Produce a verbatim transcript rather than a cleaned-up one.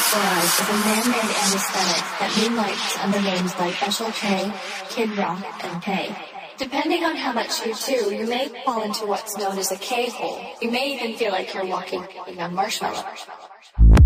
fluoride is a man-made anesthetic that moonlights under names like Eshel K, Kid Rock, and K. Depending on how much you do, you may fall into what's known as a K-hole. You may even feel like you're walking on marshmallow.